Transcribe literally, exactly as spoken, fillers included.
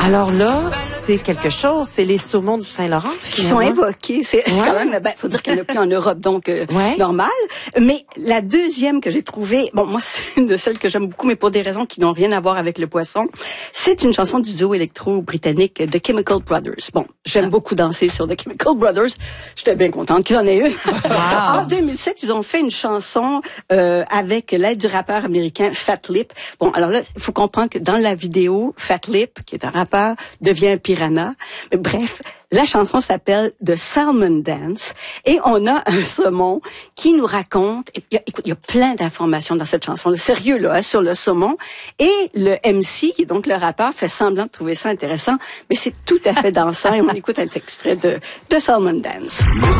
Alors là, c'est quelque chose, c'est les saumons du Saint-Laurent, qui sont évoqués. C'est ouais. quand même, ben, faut dire qu'il n'y en a plus en Europe, donc euh, ouais. normal. Mais la deuxième que j'ai trouvée, bon, moi, c'est une de celles que j'aime beaucoup, mais pour des raisons qui n'ont rien à voir avec le poisson. C'est une chanson du duo électro-britannique The Chemical Brothers. Bon, j'aime ah. beaucoup danser sur The Chemical Brothers. J'étais bien contente qu'ils en aient une. Wow. En deux mille sept, ils ont fait une chanson euh, avec l'aide du rappeur américain Fat Lip. Bon, alors là, il faut comprendre que dans la vidéo, Fat Lip, qui est un rappeur, devient un piranha. Mais bref, la chanson s'appelle The Salmon Dance et on a un saumon qui nous raconte, il y a, écoute, il y a plein d'informations dans cette chanson, le sérieux là, hein, sur le saumon, et le M C, qui est donc le rappeur, fait semblant de trouver ça intéressant, mais c'est tout à fait dansant et on écoute un extrait de The Salmon Dance.